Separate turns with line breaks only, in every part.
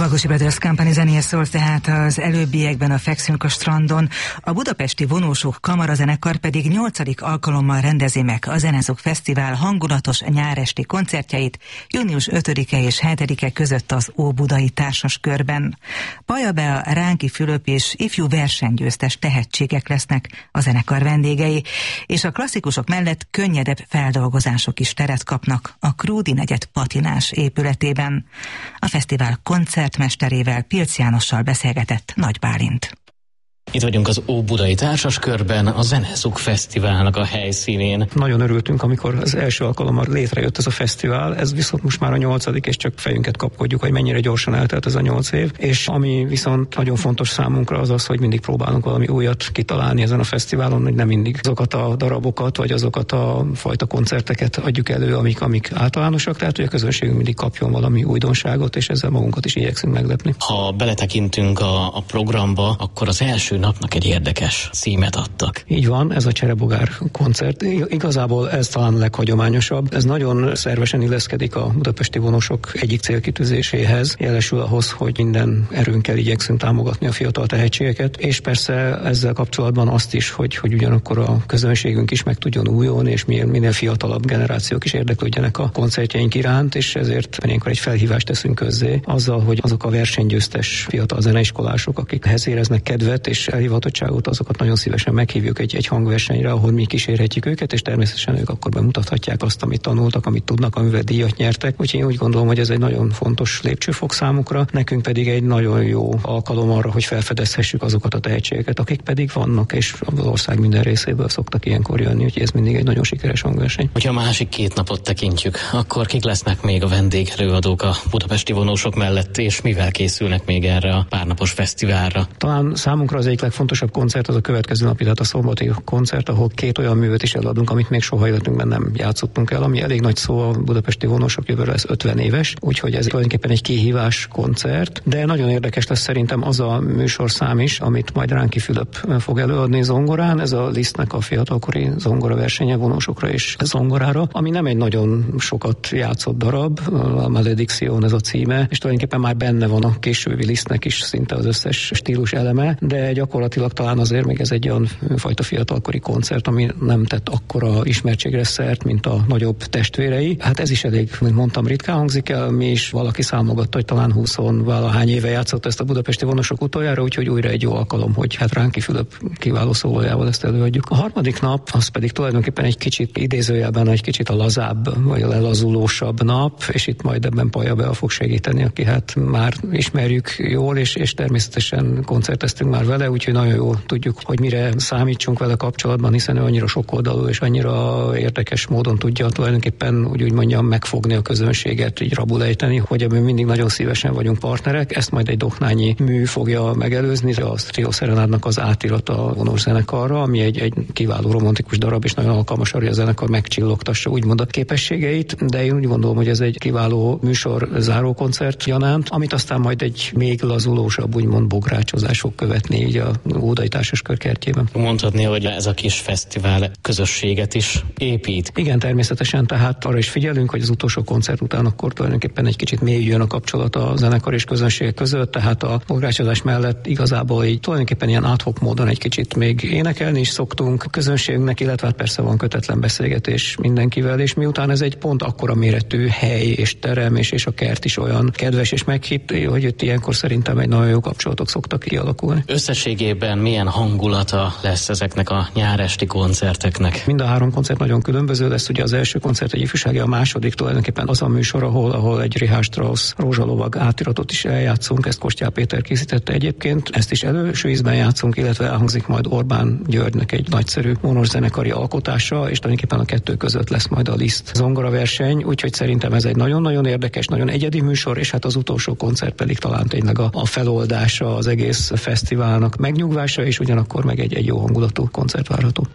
Bagosi Brothers Company zenéje szólt tehát az előbbiekben a Fekszünk a strandon. A budapesti Vonósok Kamarazenekar pedig 8. alkalommal rendezi meg a Zenezók Fesztivál hangulatos nyáresti koncertjeit június 5-e és 7-e között az Óbudai Társaskörben. Baja Bea, Ránki Fülöp és ifjú versenygyőztes tehetségek lesznek a zenekar vendégei, és a klasszikusok mellett könnyedebb feldolgozások is teret kapnak a Krúdi negyed patinás épületében. A fesztivál koncertmesterével, Pilc Jánossal beszélgetett Nagy Bálint.
Itt vagyunk az Óbudai Társaskörben, a Zenezók Fesztiválnak a helyszínén.
Nagyon örültünk, amikor az első alkalommal létrejött ez a fesztivál, ez viszont most már a 8. és csak fejünket kapkodjuk, hogy mennyire gyorsan eltelt ez a 8 év, és ami viszont nagyon fontos számunkra az az, hogy mindig próbálunk valami újat kitalálni ezen a fesztiválon, hogy nem mindig azokat a darabokat, vagy azokat a fajta koncerteket adjuk elő, amik általánosak, tehát hogy a közönségünk mindig kapjon valami újdonságot, és ezzel magunkat is igyekszünk meglepni.
Ha beletekintünk a programba, akkor az első napnak egy érdekes címet adtak.
Így van, ez a Cserebogár koncert. Igazából ez talán a leghagyományosabb. Ez nagyon szervesen illeszkedik a budapesti vonósok egyik célkitűzéséhez, jelesül ahhoz, hogy minden erőnkkel igyekszünk támogatni a fiatal tehetségeket, és persze ezzel kapcsolatban azt is, hogy ugyanakkor a közönségünk is meg tudjon újulni, és minél fiatalabb generációk is érdeklődjenek a koncertjeink iránt, és ezért ilyenkor egy felhívást teszünk közzé azzal, hogy azok a versenygyőztes fiatal zeneiskolások, akikhez éreznek kedvet és elhivatottságot, azokat nagyon szívesen meghívjuk egy hangversenyre, ahol mi kísérhetjük őket, és természetesen ők akkor bemutathatják azt, amit tanultak, amit tudnak, amivel díjat nyertek. Úgyhogy én úgy gondolom, hogy ez egy nagyon fontos lépcsőfok számukra, nekünk pedig egy nagyon jó alkalom arra, hogy felfedezhessük azokat a tehetségeket, akik pedig vannak, és az ország minden részéből szoktak ilyenkor jönni, úgyhogy ez mindig egy nagyon sikeres hangverseny.
Hogyha a másik 2 napot tekintjük, akkor kik lesznek még a vendégelőadók a budapesti vonósok mellett, és mivel készülnek még erre a párnapos fesztiválra?
Talán számunkra az egyik legfontosabb koncert az a következő napi, tehát a szombati koncert, ahol 2 olyan művet is eladunk, amit még soha életünkben nem játszottunk el, ami elég nagy szó, a budapesti vonósok jövőre lesz 50 éves, úgyhogy ez tulajdonképpen egy kihívás koncert, de nagyon érdekes lesz szerintem az a műsorszám is, amit majd Ránki Fülöp fog előadni zongorán, ez a Lisztnek a fiatalkori zongora versenye vonósokra és zongorára, ami nem egy nagyon sokat játszott darab, a Malediction ez a címe, és tulajdonképpen már benne van a későbbi Lisztnek is szinte az összes stílus eleme, de gyakorlatilag talán azért még ez egy olyan fajta fiatalkori koncert, ami nem tett akkora ismertségre szert, mint a nagyobb testvérei. Hát ez is elég, mint mondtam, ritkán hangzik el, mi is valaki számolgatta, hogy talán 20-valahány éve játszott ezt a budapesti vonósok utoljára, úgyhogy újra egy jó alkalom, hogy hát Ránki Fülöp kiváló szólójával ezt előadjuk. A harmadik nap, az pedig tulajdonképpen egy kicsit idézőjelben egy kicsit a lazább, vagy a lelazulósabb nap, és itt majd ebben Baja Bea fog segíteni, aki hát már ismerjük jól, és természetesen koncerteztünk már vele, úgyhogy nagyon jól tudjuk, hogy mire számítsunk vele kapcsolatban, hiszen ő annyira sokoldalú és annyira érdekes módon tudja tulajdonképpen, úgy mondjam, megfogni a közönséget, így rabulejteni, hogy ebben mindig nagyon szívesen vagyunk partnerek. Ezt majd egy Doknányi mű fogja megelőzni, a Trio Serenádnak az átirata a vonós zenekarra, ami egy kiváló romantikus darab, és nagyon alkalmas arra, hogy a zenekar megcsillogtassa úgymond a képességeit, de én úgy gondolom, hogy ez egy kiváló műsor zárókoncert gyanánt, amit aztán majd egy még lazulósabb, úgymond bográcsozás fog követni így a Óbudai Társaskör kertjében.
Mondhatni, hogy ez a kis fesztivál közösséget is épít.
Igen, természetesen, tehát arra is figyelünk, hogy az utolsó koncert után akkor tulajdonképpen egy kicsit mélyüljön a kapcsolat a zenekar és közönség között, tehát a bográcsozás mellett igazából így tulajdonképpen ilyen ad hoc módon egy kicsit még énekelni is szoktunk a közönségnek, illetve persze van kötetlen beszélgetés mindenkivel, és miután ez egy pont akkora méretű hely és terem, és a kert is olyan kedves és meghitt, hogy itt ilyenkor szerintem egy nagyon jó kapcsolatok szoktak kialakulni.
Összességében milyen hangulata lesz ezeknek a nyáresti koncerteknek?
Mind a 3 koncert nagyon különböző lesz. Ugye az első koncert egy ifjúsági, a második tulajdonképpen az a műsor, ahol egy Richard Strauss Rózsalovag átiratot is eljátszunk. Ezt Kostyál Péter készítette egyébként. Ezt is előső ízben játszunk, illetve elhangzik majd Orbán Györgynek egy nagyszerű vonós zenekari alkotása, és tulajdonképpen a 2 között lesz majd a Liszt zongora verseny, úgyhogy szerintem ez egy nagyon-nagyon érdekes, nagyon egyedi műsor, és hát az utolsó koncert pedig talán tényleg a feloldása az egész fesztiválnak megnyugvása, és ugyanakkor meg egy jó hangulatú koncert várható.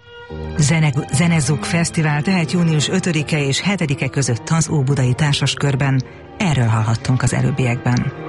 Zenezók Fesztivál tehát június 5-e és 7-e között az Óbudai Társaskörben. Erről hallhattunk az előbbiekben.